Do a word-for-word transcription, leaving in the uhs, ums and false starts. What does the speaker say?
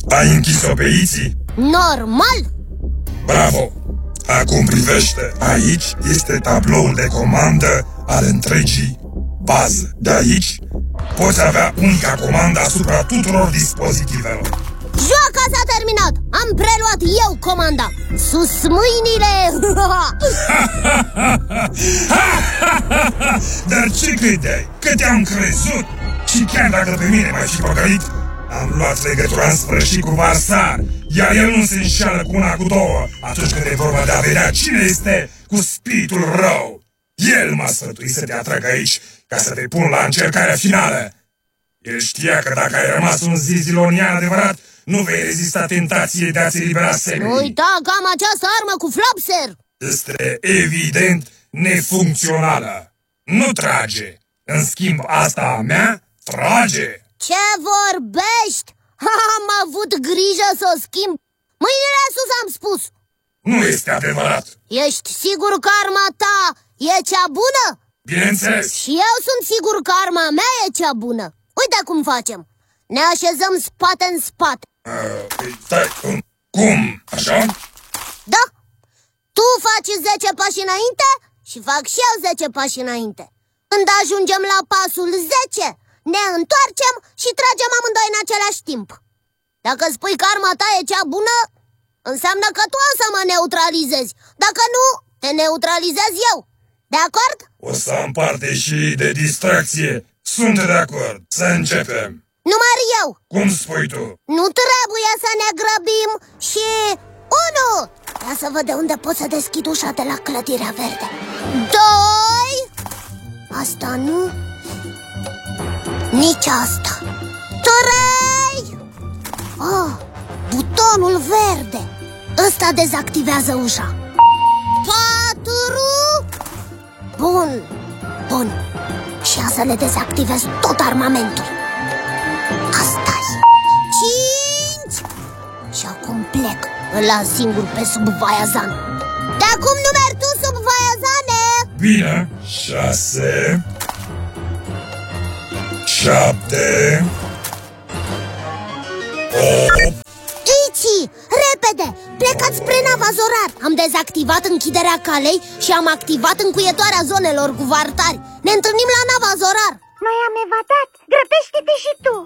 Ai închis-o pe Iții? Normal! Bravo! Acum privește, aici este tabloul de comandă al întregii bază. De aici poți avea unica comandă asupra tuturor dispozitivelor. Joaca s-a terminat! Am preluat eu comanda! Sus mâinile! Dar ce credeai? Că te-am crezut? Și chiar dacă pe mine m-ai fi păcălit, am luat legătura în sfârșit cu Varsar, iar el nu se înșeală cu una cu două atunci când e vorba de a vedea cine este cu spiritul rău. El m-a sfătuit să te atrag aici ca să te pun la încercarea finală. El știa că dacă ai rămas un zizilonian adevărat, nu vei rezista tentației de a-ți elibera semenii. Uita că am această armă cu flopser! Este evident nefuncțională. Nu trage. În schimb, asta a mea trage. Ce vorbești? Am avut grijă să o schimb. Mâinile sus, am spus. Nu este adevărat. Ești sigur că arma ta e cea bună? Bineînțeles. Și eu sunt sigur că arma mea e cea bună. Uite cum facem. Ne așezăm spate în spate. uh, Stai, cum? Așa? Da. Tu faci zece pași înainte și fac și eu zece pași înainte. Când ajungem la pasul zece, ne întoarcem și tragem amândoi în același timp. Dacă spui că arma ta e cea bună, înseamnă că tu o să mă neutralizezi. Dacă nu, te neutralizez eu. De acord? O să am parte și de distracție. Sunt de acord. Să începem. Număr eu. Cum spui tu? Nu trebuie să ne grăbim și... unu. Ia să văd de unde pot să deschid ușa de la clădirea verde. Doi. Asta nu. Nici asta. Trei. Oh, butonul verde. Ăsta dezactivează ușa. Patru. Bun. Bun. Și ia să le dezactivez tot armamentul. Asta-i. Cinci. Și acum plec. Îl las singur pe Subvaiazan. De acum numeri tu, Subvaiazane. Bine. Șase. Șapte. Opt. Iți, repede, plecați spre nava Zorar. Am dezactivat închiderea calei și am activat încuietoarea zonelor cu vartari. Ne întâlnim la nava Zorar. Noi am evadat, grăbește-te și tu.